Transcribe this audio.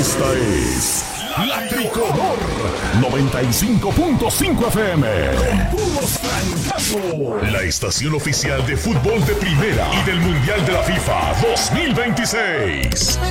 Esta es La Tricolor 95.5 FM. Con puros francazos. La estación oficial de fútbol de primera y del Mundial de la FIFA 2026.